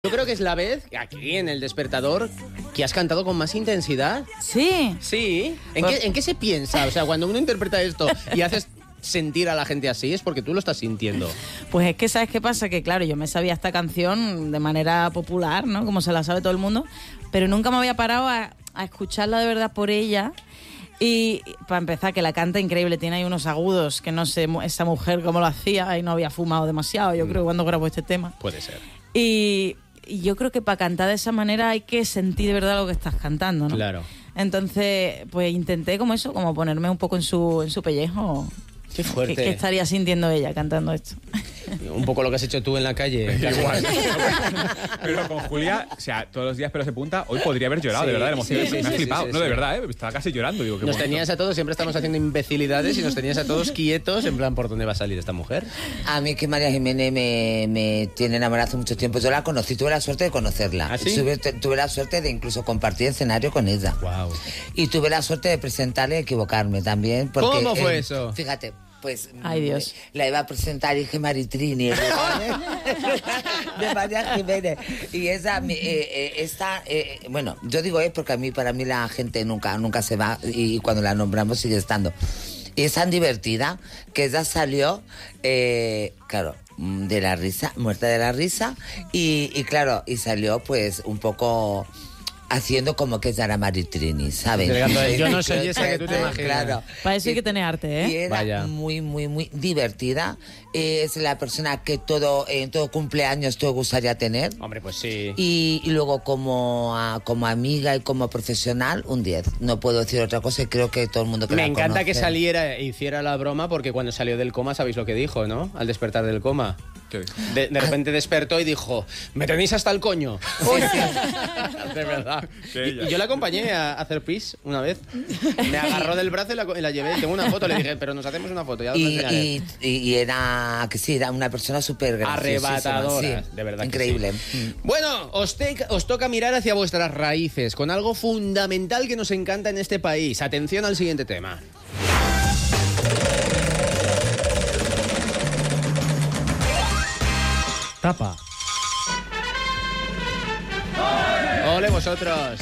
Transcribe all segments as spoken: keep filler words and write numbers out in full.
Yo creo que es la vez, aquí en El Despertador, que has cantado con más intensidad. Sí. Sí. ¿En, pues... qué, ¿En qué se piensa? O sea, cuando uno interpreta esto y haces sentir a la gente así, es porque tú lo estás sintiendo. Pues es que, ¿sabes qué pasa? Que claro, yo me sabía esta canción de manera popular, ¿no? Como se la sabe todo el mundo, pero nunca me había parado a, a escucharla de verdad por ella. Y para empezar, que la canta increíble, tiene ahí unos agudos que no sé esa mujer cómo lo hacía, y no había fumado demasiado, yo creo, cuando grabó este tema. Puede ser. Y... Y yo creo que para cantar de esa manera hay que sentir de verdad lo que estás cantando, ¿no? Claro. Entonces, pues intenté como eso, como ponerme un poco en su, en su pellejo. Qué fuerte. ¿Qué, qué estaría sintiendo ella cantando esto? Un poco lo que has hecho tú en la calle. Igual. Pero con Julia, o sea, todos los días pelos de punta, hoy podría haber llorado, sí, de verdad, de emoción. Sí, sí, me ha sí, flipado. sí, sí, no, de sí. verdad, ¿eh? Estaba casi llorando. Digo, qué nos bonito. tenías a todos, siempre estamos haciendo imbecilidades y nos tenías a todos quietos, en plan, ¿por dónde va a salir esta mujer? A mí que María Jiménez me, me tiene enamorada hace mucho tiempo. Yo la conocí, tuve la suerte de conocerla. ¿Ah, sí? tuve, tuve la suerte de incluso compartir escenario con ella. Wow. Y tuve la suerte de presentarle y equivocarme también. Porque, ¿Cómo fue eh, eso? Fíjate. Pues ay, Dios. La iba a presentar y dije Maritrini de María Jiménez. Y esa, eh, eh, esta, eh, bueno, yo digo es porque a mí, para mí la gente nunca, nunca se va y cuando la nombramos sigue estando. Y es tan divertida que ella salió, eh, claro, de la risa, muerta de la risa, y, y claro, y salió pues un poco... haciendo como que ella era Maritrini, ¿sabes? Yo no soy esa que tú te imaginas. Claro. Para eso hay que tener arte, ¿eh? Y era Vaya. muy, muy, muy divertida. Es la persona que todo en todo cumpleaños te gustaría tener. Hombre, pues sí. Y, y luego como, a, como amiga y como profesional, un diez. No puedo decir otra cosa y creo que todo el mundo que Me la encanta conoce. que saliera e hiciera la broma porque cuando salió del coma, ¿sabéis lo que dijo, no? Al despertar del coma. De, de repente despertó y dijo, me tenéis hasta el coño. Sí, sí. De verdad. Y, y yo la acompañé a hacer pis una vez. Me agarró del brazo y la, y la llevé. Tengo una foto, le dije, pero nos hacemos una foto. Ya os Y, la enseñaré. y, y, y era que sí, era una persona súper graciosísima. Arrebatadora, Sí, de verdad. increíble. Que sí. Bueno, os, te, os toca mirar hacia vuestras raíces con algo fundamental que nos encanta en este país. Atención al siguiente tema. Tapa. ¡Ole vosotros!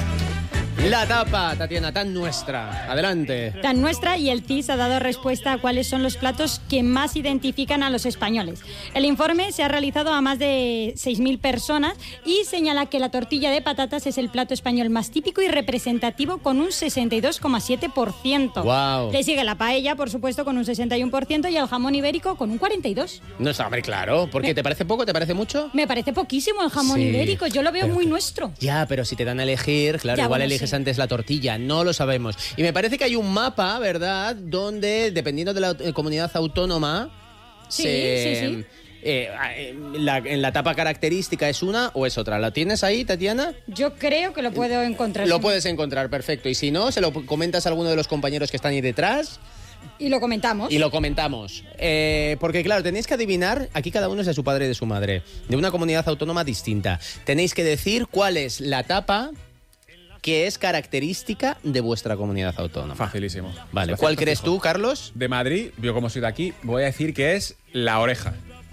La tapa, Tatiana, tan nuestra. Adelante. Tan nuestra, y el C I S ha dado respuesta a cuáles son los platos que más identifican a los españoles. El informe se ha realizado a más de seis mil personas y señala que la tortilla de patatas es el plato español más típico y representativo con un sesenta y dos coma siete por ciento. Wow. Le sigue la paella, por supuesto, con un sesenta y uno por ciento y el jamón ibérico con un cuarenta y dos por ciento. No está, hombre, claro. ¿Por qué? ¿Te parece poco? ¿Te parece mucho? Me parece poquísimo el jamón Sí, ibérico, yo lo veo pero muy que- nuestro. Ya, pero si te dan a elegir, claro, Ya, igual bueno, eliges sí. antes la tortilla, no lo sabemos. Y me parece que hay un mapa, ¿verdad?, donde, dependiendo de la eh, comunidad autónoma, Sí, se, sí, sí. eh, eh, la, en la tapa característica es una o es otra. ¿La tienes ahí, Tatiana? Yo creo que lo puedo encontrar. Lo sí. puedes encontrar, perfecto. Y si no, se lo comentas a alguno de los compañeros que están ahí detrás Y lo comentamos. y lo comentamos. Eh, porque, claro, tenéis que adivinar, aquí cada uno es de su padre y de su madre, de una comunidad autónoma distinta. Tenéis que decir cuál es la tapa que es característica de vuestra comunidad autónoma. Facilísimo. Vale, Lo ¿cuál acepto crees fijo. tú, Carlos? De Madrid, yo como soy de aquí, voy a decir que es la oreja.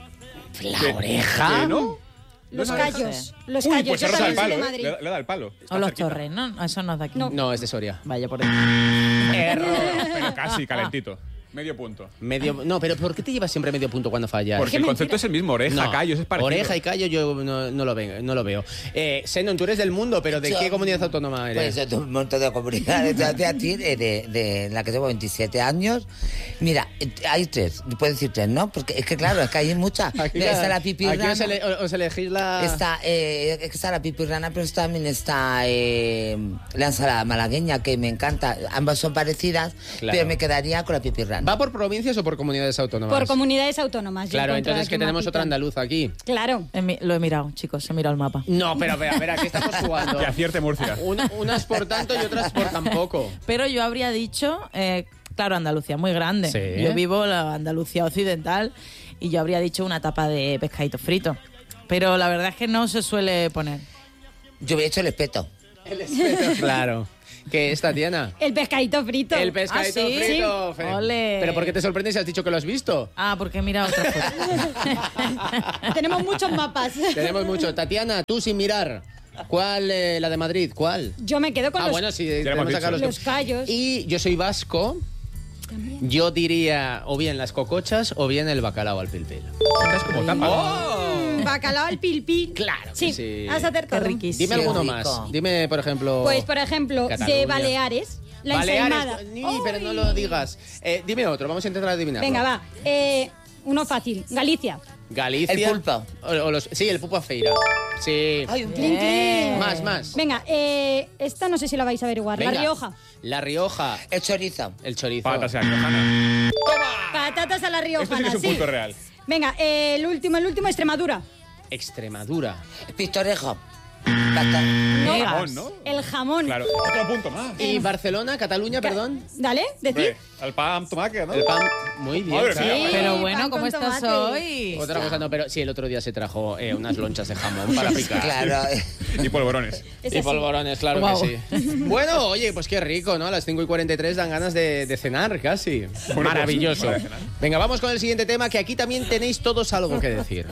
¿La ¿Qué- oreja? qué no? Los ¿No? callos. Los Uy, callos. pues Yo se roza el también soy palo, de ¿eh? Madrid. Le, le da el palo. Está O los cerquita. torres, ¿no? Eso no es de aquí. No. No, es de Soria. Vaya por ahí. Error. Pero casi, calentito. Medio punto. Medio, no, pero ¿por qué te llevas siempre medio punto cuando fallas? Porque el concepto es el mismo, oreja, No, callos, es parecido. Oreja y callo yo no, no lo veo. No lo veo. Eh, Senon, tú eres del mundo, pero ¿de Yo- qué comunidad autónoma eres? Pues de un montón de comunidades. Yo de aquí, de, de, de la que llevo veintisiete años. Mira, hay tres. Puedo decir tres, ¿no? Porque es que claro, es que hay muchas. Aquí Está la aquí pipirrana. os, ele- os elegís la... Está, eh, es que está la pipirrana, pero también está eh, la ensalada malagueña, que me encanta. Ambas son parecidas, Claro. pero me quedaría con la pipirrana. ¿Va por provincias o por comunidades autónomas? Por comunidades autónomas. yo Claro, he encontrado entonces que aquí tenemos mapita. otra andaluza aquí. Claro. He mi- Lo he mirado, chicos, he mirado el mapa. No, pero a ver, a ver, aquí estamos jugando. Que acierte Murcia. Una- unas por tanto y otras por tampoco. Pero yo habría dicho, eh, claro, Andalucía muy grande. Sí. Yo vivo en la Andalucía occidental y yo habría dicho una tapa de pescadito frito. Pero la verdad es que no se suele poner. Yo hubiera hecho el espeto. El espeto, claro. ¿Qué es, Tatiana? El pescadito frito. El pescadito ¿Ah, sí? frito. Sí. Fe- Ole. ¿Pero por qué te sorprendes si has dicho que lo has visto? Ah, porque he mirado otra foto. Tenemos muchos mapas. Tenemos mucho. Tatiana, tú sin mirar. ¿Cuál, eh, la de Madrid? ¿Cuál? Yo me quedo con Ah, los, bueno, sí, hemos tenemos dicho. acá los, los callos. Y yo soy vasco. Yo diría o bien las cocochas o bien el bacalao al pil pil. Estás como tapa. Mm, bacalao al pil pil. Claro que Sí, sí. has acertado. Qué riquísimo. Dime Qué alguno rico. más. Dime, por ejemplo... Pues, por ejemplo, de Cataluña. Baleares, la ensaimada. Baleares. Ni, pero no lo digas. Eh, dime otro, vamos a intentar adivinarlo. Venga, va. Eh, uno fácil. Galicia. Galicia. El pulpo. O, o los, sí, el pulpo a feira. Sí. Ay, un Clink, clink. Más, más. Venga, eh, esta no sé si la vais a averiguar. Venga. La Rioja. La Rioja. El chorizo. El chorizo. Patas a la riojana. Patatas a la Esto sí riojana, que es un sí. punto real. Venga, eh, el último, el último, Extremadura. Extremadura. Pistorejo. Pata- No, Vegas. Jamón, ¿no? el jamón. Claro, otro punto más. Y Barcelona, Cataluña, perdón. Dale, decir. Hombre, al pan tomate, ¿no? El pan. Muy bien. Madre claro. mía. Pero pan bueno, con ¿cómo estás tomate. hoy? Otra cosa no, pero sí, el otro día se trajo eh, unas lonchas de jamón para picar. Claro. Y polvorones. Es Y así. polvorones, claro Guau. que sí. Bueno, oye, pues qué rico, ¿no? A las cinco y cuarenta y tres dan ganas de, de cenar casi. Bueno, Maravilloso. pues, para cenar. Venga, vamos con el siguiente tema, que aquí también tenéis todos algo que decir.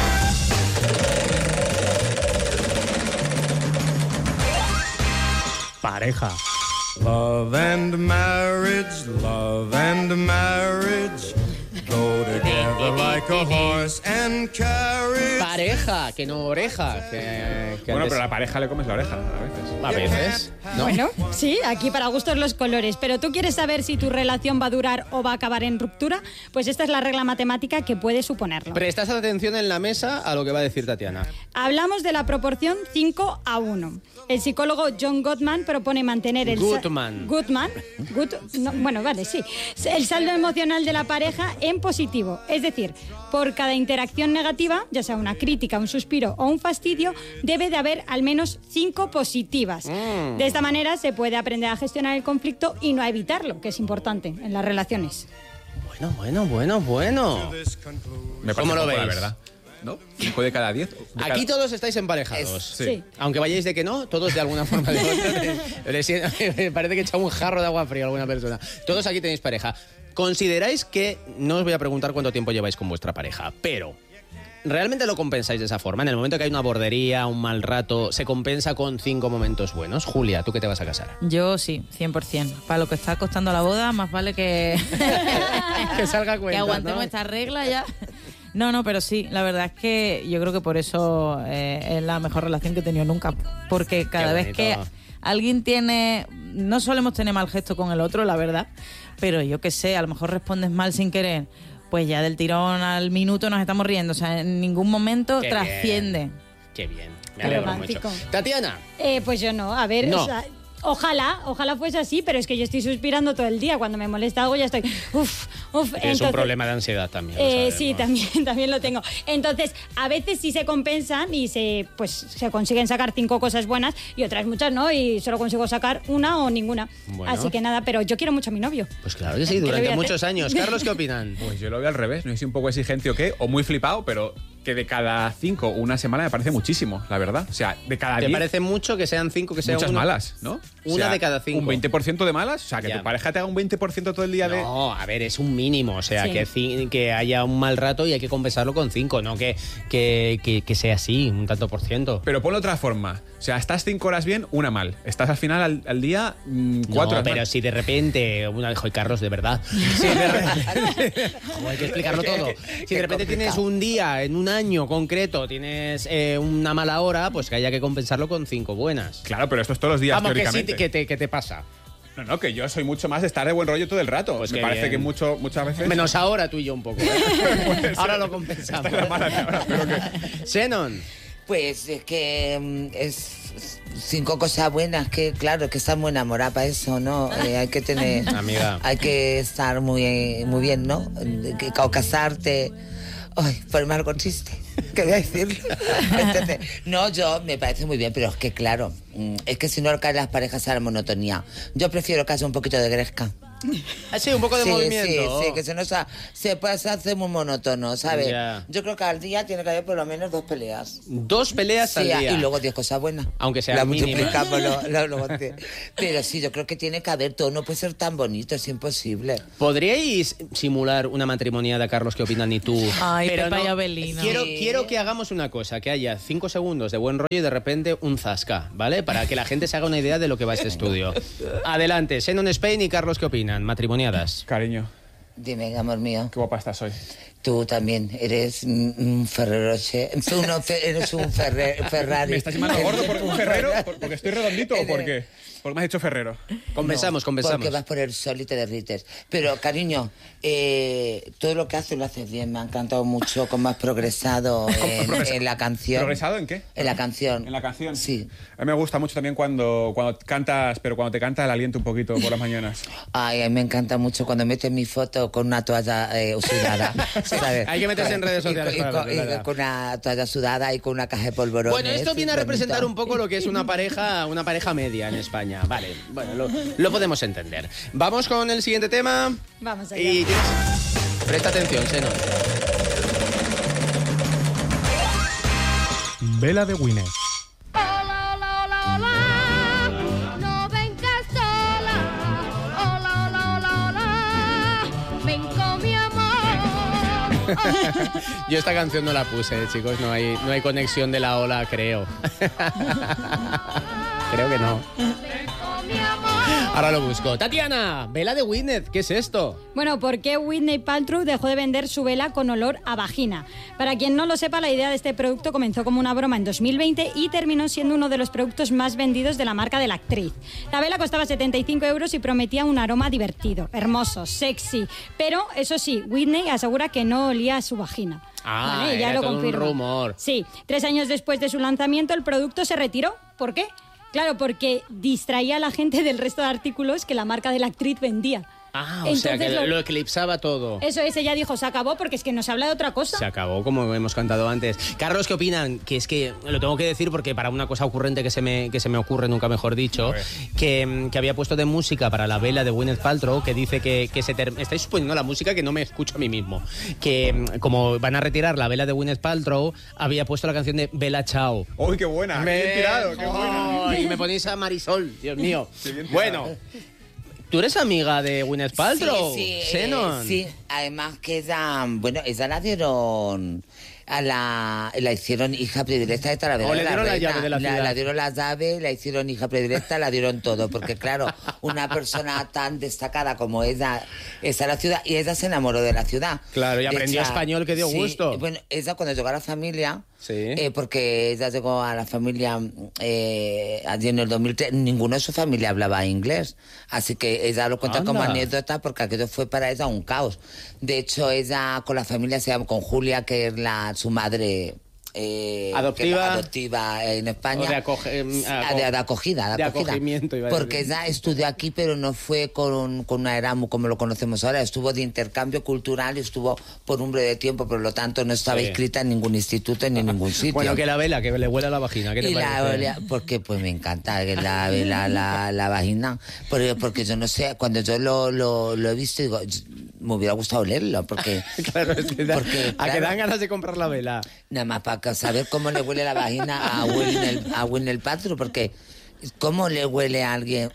Pareja. Love and marriage, love and marriage go together like a horse and carriage. Pareja, que no oreja. Que, que Bueno, antes- pero a la pareja le comes la oreja a veces. a veces, ¿no? Bueno, sí, aquí para gustos los colores. Pero tú quieres saber si tu relación va a durar o va a acabar en ruptura, pues esta es la regla matemática que puede suponerlo. Prestad atención en la mesa a lo que va a decir Tatiana. Hablamos de la proporción cinco a uno. El psicólogo John Gottman propone mantener el... sa- Goodman. Goodman. Good- no, bueno, vale, sí. El saldo emocional de la pareja en positivo. Es decir, por cada interacción negativa, ya sea una crítica, un suspiro o un fastidio, debe de haber al menos cinco positivas. De esta manera se puede aprender a gestionar el conflicto y no a evitarlo, que es importante en las relaciones. Bueno, bueno, bueno, bueno. Me parece ¿Cómo lo poco, la veis? verdad. ¿No? ¿Cinco de cada diez? De Aquí cada- todos estáis emparejados. Es- Sí. Sí. Aunque vayáis de que no, todos de alguna forma de otra. le- le siento- me parece que he echado un jarro de agua fría a alguna persona. Todos aquí tenéis pareja. ¿Consideráis que, no os voy a preguntar cuánto tiempo lleváis con vuestra pareja, pero ¿realmente lo compensáis de esa forma? En el momento que hay una bordería, un mal rato, ¿se compensa con cinco momentos buenos? Julia, ¿tú qué te vas a casar? Yo sí, cien por ciento. Para lo que está costando la boda, más vale que, Que salga a que cuenta, aguantemos ¿no? esta regla ya. No, no, pero sí, la verdad es que yo creo que por eso eh, es la mejor relación que he tenido nunca. Porque cada Qué vez que bonito. alguien tiene... No solemos tener mal gesto con el otro, la verdad, pero yo qué sé, a lo mejor respondes mal sin querer, pues ya del tirón al minuto nos estamos riendo. O sea, en ningún momento Qué trasciende. bien. Qué bien, me Qué alegro romántico. mucho. Tatiana, Eh, pues yo no, a ver, No. o sea, ojalá, ojalá fuese así, pero es que yo estoy suspirando todo el día. Cuando me molesta algo ya estoy, uff, uff. tienes un problema de ansiedad también. lo Eh, sabemos. sí, también, también lo tengo. Entonces, a veces sí se compensan y se, pues, se consiguen sacar cinco cosas buenas y otras muchas no, y solo consigo sacar una o ninguna. Bueno. Así que nada, pero yo quiero mucho a mi novio. Pues claro que sí, ¿Qué le voy durante a hacer? muchos años. Carlos, ¿qué opinan? Pues yo lo veo al revés. No sé si un poco exigente o qué, o muy flipado, pero que de cada cinco una semana me parece muchísimo, la verdad. O sea, de cada ¿Te diez, parece mucho que sean cinco, que sean muchas uno? malas, ¿no? Una O sea, de cada cinco. Un veinte por ciento de malas. O sea, que Ya. tu pareja te haga un veinte por ciento todo el día de... No, a ver, es un mínimo. O sea, Sí. que, ci- que haya un mal rato y hay que compensarlo con cinco, no que, que, que, que sea así, un tanto por ciento. Pero ponlo de otra forma. O sea, estás cinco horas bien, una mal. Estás al final al, al día mm, cuatro No, horas pero mal. si de repente. Una, joder, Carlos, de verdad. Si de repente, Joder, hay que explicarlo todo. Si de repente tienes un día, en un año concreto, tienes eh, una mala hora, pues que haya que compensarlo con cinco buenas. Claro, pero esto es todos los días, Vamos, que sí, teóricamente. que te, que te pasa. No, no, que yo soy mucho más de estar de buen rollo todo el rato. Pues Me qué parece bien. que mucho, muchas veces... Menos ahora tú y yo un poco. ¿eh? Ahora lo compensamos. Esta es la mala de ahora, pero que... Xenon. Pues es que mm, es cinco cosas buenas, que claro, que estar muy enamorada para eso, ¿no? Eh, hay que tener... Amiga. Hay que estar muy, muy bien, ¿no? Que, o casarte... Ay, por algo triste. ¿Qué voy a decir? Entonces, no, yo me parece muy bien, pero es que claro, mm, es que si no caen las parejas a la monotonía. Yo prefiero que haya un poquito de gresca. Ah, sí, un poco de sí, movimiento. Sí, sí, que se nos ha, se pasa, hace muy monótono, ¿sabes? Ya. Yo creo que al día tiene que haber por lo menos dos peleas. Dos peleas Sí, al día. y luego diez cosas buenas. Aunque sean La mínimas. multiplicamos. lo- lo- luego te- Pero sí, yo creo que tiene que haber todo. No puede ser tan bonito, es imposible. ¿Podríais simular una matrimoniada, Carlos, qué opinan y tú? Ay, Pero Pepa y no- Abelino. Quiero, Sí. quiero que hagamos una cosa, que haya cinco segundos de buen rollo y de repente un zasca, ¿vale? Para que la gente se haga una idea de lo que va este estudio. Adelante, Xenon Spain y Carlos, ¿qué opinan? Matrimoniadas. Cariño, Dime, amor mío. qué guapa estás hoy. Tú también eres un un Ferrero Rocher. Tú no fe- eres un Ferre- Ferrari. ¿Me estás llamando gordo por un ferrero? Ferrari. ¿Por- ¿Porque estoy redondito o por qué? Porque me has dicho ferrero. Conversamos, No, conversamos. Porque vas por el sol y te derrites. Pero, cariño, eh, todo lo que haces lo haces bien. Me ha encantado mucho cómo has progresado en, progresa- en la canción. ¿Progresado en qué? En la canción. ¿En la canción? Sí. A mí me gusta mucho también cuando, cuando cantas, pero cuando te canta el aliento un poquito por las mañanas. Ay, a mí me encanta mucho cuando metes mi foto con una toalla eh, sudada. ¿sabes? Hay que meterse en redes Y sociales con- para y con, verlo, y ¿verdad? con una toalla sudada y con una caja de polvorones. Bueno, esto viene a Es representar bonito. un poco lo que es una pareja, una pareja media en España. Vale, bueno, lo, lo podemos entender. Vamos con el siguiente tema. Vamos allá. Y tienes- presta atención, Xenon. Vela de Winnet. Hola, hola, hola, hola, no vengas sola. Hola, hola, hola, hola, ven con mi amor. Yo esta canción no la puse, chicos. No hay, no hay conexión de la ola, creo. Creo que no. Ven con mi amor. Ahora lo busco. Tatiana, vela de Winnet, ¿qué es esto? Bueno, ¿por qué Whitney Paltrow dejó de vender su vela con olor a vagina? Para quien no lo sepa, la idea de este producto comenzó como una broma en dos mil veinte y terminó siendo uno de los productos más vendidos de la marca de la actriz. La vela costaba setenta y cinco euros y prometía un aroma divertido, hermoso, sexy. Pero, eso sí, Whitney asegura que no olía a su vagina. Ah, Vale, ya era lo todo un confirma. rumor. Sí, tres años después de su lanzamiento, el producto se retiró. ¿Por qué? Claro, porque distraía a la gente del resto de artículos que la marca de la actriz vendía. Ah, o sea que Entonces, lo, lo- eclipsaba todo. Eso es, ella dijo, se acabó porque es que nos habla de otra cosa. Se acabó, como hemos cantado antes. Carlos, ¿qué opinan? Que es que lo tengo que decir porque para una cosa ocurrente que se me, que se me ocurre, nunca mejor dicho, que, que había puesto de música para la vela de Gwyneth Paltrow, que dice que, que se ter- estáis suponiendo la música que no me escucho a mí mismo. Que mm, como van a retirar la vela de Gwyneth Paltrow, había puesto la canción de Bella Ciao. ¡Uy, qué buena! ¡Qué bien tirado! ¡Qué buena! Y me ponéis a Marisol, Dios mío. Qué bien tirado. Bueno, ¿tú eres amiga de Gwyneth Paltrow? Sí, sí, eh, Xenon. sí, además que ella, bueno, ella la dieron a la, la hicieron hija predilecta de Talavera O le de la dieron la Reina. llave de la ciudad. La dieron la llave, la hicieron hija predilecta, la dieron todo, porque claro, una persona tan destacada como ella está en la ciudad y ella se enamoró de la ciudad. Claro, y De aprendió hecho, español, que dio sí, gusto. Bueno, ella cuando llegó a la familia, Sí. eh, porque ella llegó a la familia eh, allí en el dos mil tres, ninguno de su familia hablaba inglés, así que ella lo cuenta como Anda. anécdota porque aquello fue para ella un caos. De hecho, ella con la familia se llama, con Julia, que es la, su madre... eh, Adoptiva. que- adoptiva en España. O de acoge- em, Ah, aco- de, de acogida, de, de acogida. acogimiento, iba a decir. Porque ella estudió aquí, pero no fue con, con una Erasmus como lo conocemos ahora. Estuvo de intercambio cultural, estuvo por un breve tiempo, por lo tanto no estaba Sí. inscrita en ningún instituto ni en ningún sitio. Bueno, que la vela, que le huele a la vagina. ¿Qué te Y la parece? olea- porque pues me encanta que la la, la, la vagina, porque, porque yo no sé, cuando yo lo, lo, lo he visto digo, me hubiera gustado leerlo, porque Claro, es que da- Porque, a que claro. dan ganas de comprar la vela. nada más para saber cómo le huele la vagina a Winnie a Winnie Paltrow, porque ¿cómo le huele a alguien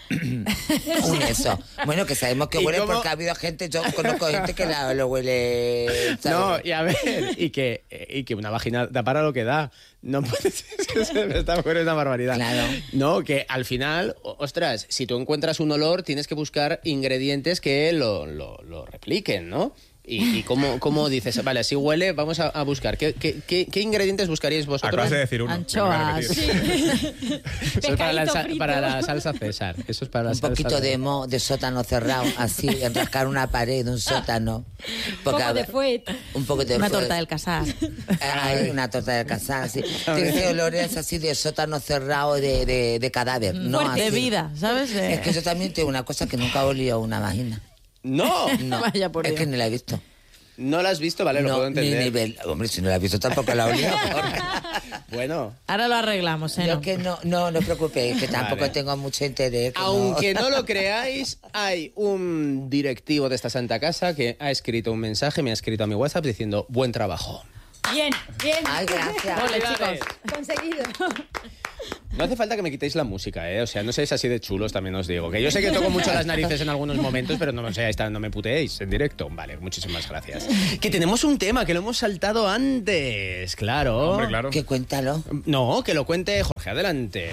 un eso? Bueno, que sabemos que ¿Y huele cómo? porque ha habido gente, yo conozco gente que la, lo huele, ¿sabes? No, y a ver, y que, y que una vagina da para lo que da. No puede ser, que se me está ocurriendo una barbaridad. Claro. No, que al final, o- ostras, si tú encuentras un olor, tienes que buscar ingredientes que lo, lo, lo repliquen, ¿no? Y, y cómo, cómo dices, vale, así huele, vamos a, a buscar. ¿Qué, qué, qué, qué ingredientes buscaríais vosotros? Acabas de decir uno. que no voy a Anchoas. repetir. Eso es para la, Pescadito sa- frito. para la salsa César. Eso es para la Un salsa poquito de César. mo, de sótano cerrado, así, enrascar una pared, un sótano. Un Porque, poco a de ver, fuet. un poco de Una fuet. torta del casar. Hay una torta de casar, sí. Tiene que olores así de sótano cerrado de, de, de cadáver, ¿no? Fuerte, de Así. vida, ¿sabes? De- Es que yo también tengo una cosa que nunca he olido una vagina. ¡No! No, Vaya por es Dios. que ni la he visto. No la has visto, vale, lo no, puedo entender. Ni nivel. Hombre, si no la has visto tampoco la he olido. Bueno. Ahora lo arreglamos, ¿eh? Yo No. que no, no, no os preocupéis, que tampoco Vale. tengo mucho interés. que Aunque no lo creáis, hay un directivo de esta santa casa que ha escrito un mensaje, me ha escrito a mi WhatsApp diciendo buen trabajo. Bien, bien. Ay, gracias. Ole, chicos. Conseguido. No hace falta que me quitéis la música, ¿eh? O sea, no seáis así de chulos, también os digo. Que yo sé que toco mucho las narices en algunos momentos, pero no, o sea, esta- no me puteéis en directo. Vale, muchísimas gracias. Que tenemos un tema que lo hemos saltado antes, claro. Hombre, claro. Que cuéntalo. No, que lo cuente Jorge, adelante.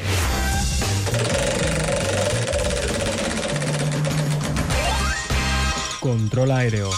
Control aéreo.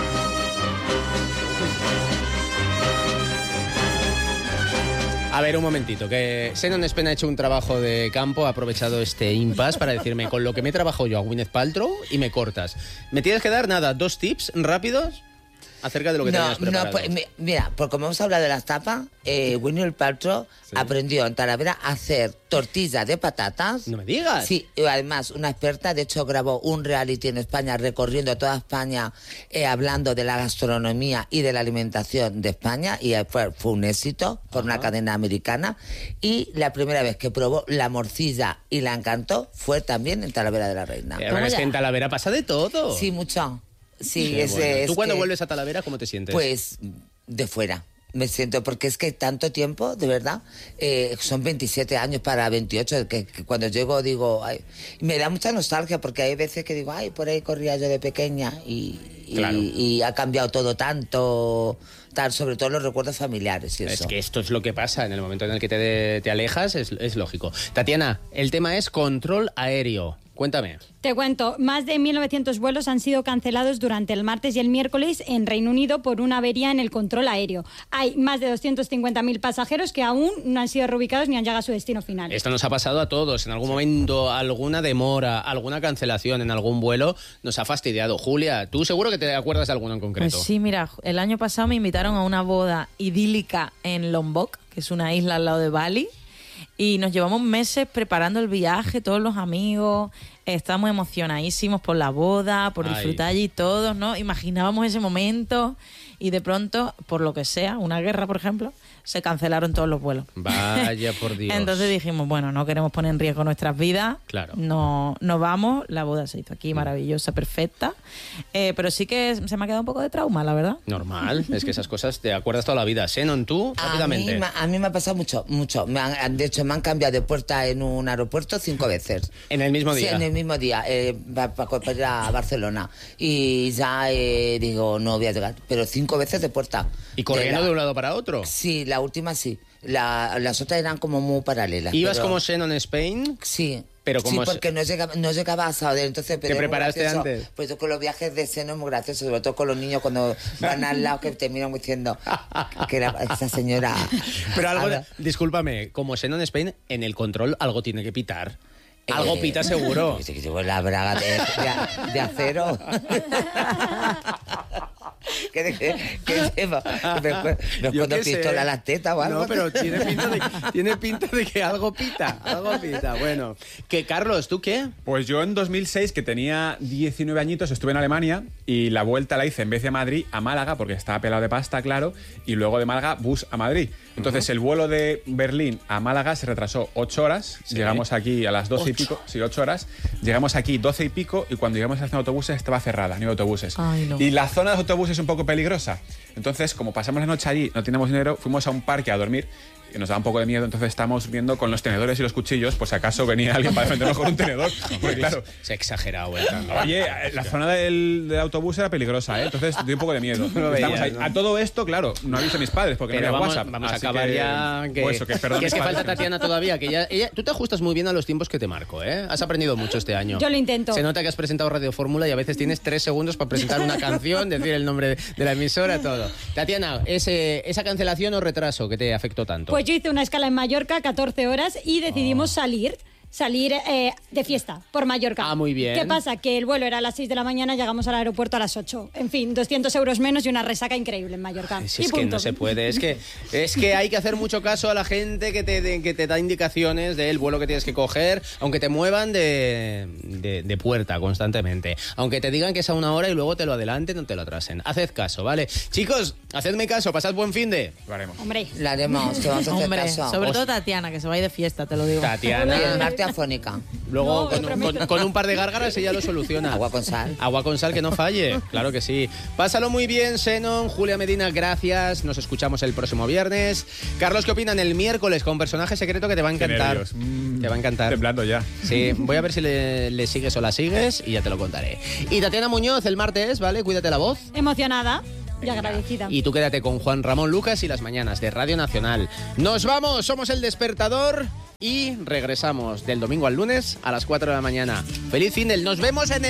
A ver, un momentito, que Xenon Spen ha hecho un trabajo de campo, ha aprovechado este impasse para decirme con lo que me he trabajado yo a Gwyneth Paltrow y me cortas. ¿Me tienes que dar, nada, dos tips rápidos acerca de lo que No, tenías preparado? no, pues, mi- mira, porque como hemos hablado de las tapas, eh, Gwyneth Paltrow aprendió en Talavera a hacer tortillas de patatas. No me digas. Sí, y además una experta, de hecho grabó un reality en España recorriendo toda España eh, hablando de la gastronomía y de la alimentación de España y eh, fue, fue un éxito por una cadena americana y la primera vez que probó la morcilla y la encantó fue también en Talavera de la Reina. Eh, bueno, es que en Talavera pasa de todo. Sí, mucho. Sí, Qué es, bueno. es ¿Tú cuando que- vuelves a Talavera cómo te sientes? Pues de fuera. Me siento, porque es que tanto tiempo, de verdad, eh, son veintisiete años para veintiocho, que, que cuando llego digo, ay, me da mucha nostalgia porque hay veces que digo, ay, por ahí corría yo de pequeña y, y- Claro. y ha cambiado todo tanto, tal, sobre todo los recuerdos familiares y eso. Es que esto es lo que pasa en el momento en el que te, te alejas, es, es lógico. Tatiana, el tema es control aéreo. Cuéntame. Te cuento, más de mil novecientos vuelos han sido cancelados durante el martes y el miércoles en Reino Unido por una avería en el control aéreo. Hay más de doscientos cincuenta mil pasajeros que aún no han sido reubicados ni han llegado a su destino final. Esto nos ha pasado a todos. En algún momento, alguna demora, alguna cancelación en algún vuelo nos ha fastidiado. Julia, tú seguro que te acuerdas de alguno en concreto. Pues sí, mira, el año pasado me invitaron a una boda idílica en Lombok, que es una isla al lado de Bali, y nos llevamos meses preparando el viaje, todos los amigos, estábamos emocionadísimos por la boda, por Ay. disfrutar allí todos, ¿no? Imaginábamos ese momento y de pronto, por lo que sea, una guerra, por ejemplo, se cancelaron todos los vuelos. Vaya por Dios. Entonces dijimos, bueno, no queremos poner en riesgo nuestras vidas. Claro. No, no vamos. La boda se hizo aquí, maravillosa, perfecta. Eh, pero sí que se me ha quedado un poco de trauma, la verdad. Normal, es que esas cosas te acuerdas toda la vida. Xenon, tú, A mí, rápidamente. me- a mí me ha pasado mucho, mucho. Me han- de hecho, me han cambiado de puerta en un aeropuerto cinco veces. En el mismo día. Sí, en el mismo día, eh, para, para ir a Barcelona. Y ya eh, digo, no voy a llegar. Pero cinco veces de puerta. ¿Y corriendo la- de un lado para otro? Sí, la última sí. La- las otras eran como muy paralelas. ¿Ibas pero- como Xenon Spain? Sí. Pero como sí, es- porque no llegaba, no llegaba a Sauder, entonces... pero ¿Te es muy preparaste gracioso. antes? Pues yo con los viajes de seno es muy gracioso, sobre todo con los niños cuando van al lado que te miran diciendo que era esa señora... Pero algo, habla- discúlpame, como Xenon Spain, en el control algo tiene que pitar. Algo Eh, pita seguro. Dice que llevo la braga de, de- de acero. ¿Qué, de- qué, qué llevo? ¿Me, me Yo pongo qué sé. pistola a las tetas o algo? No, pero tiene pinta, de, tiene pinta de que algo pita, algo pita. Bueno, que Carlos, ¿tú qué? Pues yo en dos mil seis, que tenía diecinueve añitos, estuve en Alemania y la vuelta la hice en vez de Madrid a Málaga, porque estaba pelado de pasta, claro, y luego de Málaga bus a Madrid. Entonces el vuelo de Berlín a Málaga se retrasó ocho horas, Sí. llegamos aquí a las doce y pico, sí, ocho horas, llegamos aquí doce y pico y cuando llegamos a la estación de autobuses estaba cerrada, no había autobuses. Ay, no. Y la zona de autobuses es un poco peligrosa. Entonces, como pasamos la noche allí, no teníamos dinero, fuimos a un parque a dormir y nos daba un poco de miedo, entonces estábamos viendo con los tenedores y los cuchillos, pues si acaso venía alguien para defendernos con un tenedor. Porque claro, Se ha exagerado, el tanto. oye, la zona del, del autobús era peligrosa, ¿eh? Entonces dio un poco de miedo. No lo Estamos veías, ahí. ¿no? A todo esto, claro, no aviso a mis padres porque Pero no había vamos, WhatsApp. vamos a así acabar que- ya. Que, Pues eso, que, perdón, que es que mis falta padres. Tatiana todavía, que ella, ella, tú te ajustas muy bien a los tiempos que te marco, ¿eh? Has aprendido mucho este año. Yo lo intento. Se nota que has presentado Radio Fórmula y a veces tienes tres segundos para presentar una canción, decir el nombre de, de la emisora, todo. Tatiana, ese, esa cancelación o retraso que te afectó tanto. Pues yo hice una escala en Mallorca, catorce horas, y decidimos salir. salir eh, de fiesta por Mallorca. Ah, muy bien. ¿Qué pasa? Que el vuelo era a las seis de la mañana, llegamos al aeropuerto a las ocho. En fin, doscientos euros menos y una resaca increíble en Mallorca. Es, y es que punto. no se puede, es que, es que hay que hacer mucho caso a la gente que te, de- que te da indicaciones del vuelo que tienes que coger, aunque te muevan de, de, de puerta constantemente. Aunque te digan que es a una hora y luego te lo adelanten, no te lo atrasen. Haced caso, ¿vale? Chicos, hacedme caso, pasad buen fin de... Lo haremos. Hombre, La haremos, te vamos a hacer Hombre, caso. sobre todo Tatiana, que se va a ir de fiesta, te lo digo. Y el Tatiana, Marte afónica. luego No, con, lo un- prometo. con- con un par de gárgaras ella lo soluciona. Agua con sal. Agua con sal que no falle, claro que sí. Pásalo muy bien, Xenon, Julia Medina, gracias. Nos escuchamos el próximo viernes. Carlos, ¿qué opinan el miércoles con personaje secreto que te va a Qué encantar? nervios. Mm, Te va a encantar. Temblando ya. Sí, voy a ver si le, le sigues o la sigues y ya te lo contaré. Y Tatiana Muñoz el martes, ¿vale? Cuídate la voz. emocionada y agradecida. Y tú quédate con Juan Ramón Lucas y las mañanas de Radio Nacional. Nos vamos, somos El Despertador y regresamos del domingo al lunes a las cuatro de la mañana. Feliz fin del, nos vemos en el